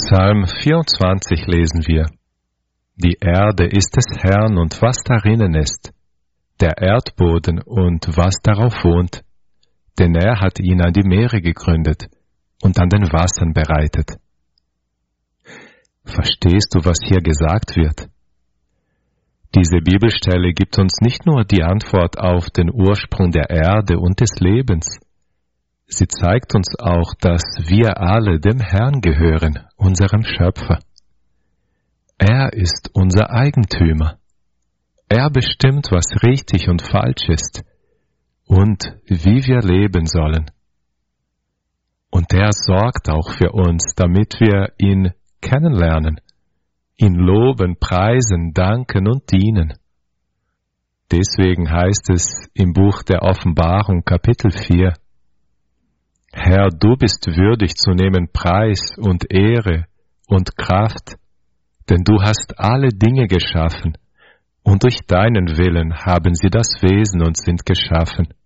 Psalm 24 lesen wir: Die Erde ist des Herrn und was darinnen ist, der Erdboden und was darauf wohnt. Denn er hat ihn an die Meere gegründet und an den Wassern bereitet. Verstehst du, was hier gesagt wird? Diese Bibelstelle gibt uns nicht nur die Antwort auf den Ursprung der Erde und des Lebens. Sie zeigt uns auch, dass wir alle dem Herrn gehören, unserem Schöpfer. Er ist unser Eigentümer. Er bestimmt, was richtig und falsch ist und wie wir leben sollen. Und er sorgt auch für uns, damit wir ihn kennenlernen, ihn loben, preisen, danken und dienen. Deswegen heißt es im Buch der Offenbarung, Kapitel 4, Herr, du bist würdig zu nehmen Preis und Ehre und Kraft, denn du hast alle Dinge geschaffen, und durch deinen Willen haben sie das Wesen und sind geschaffen.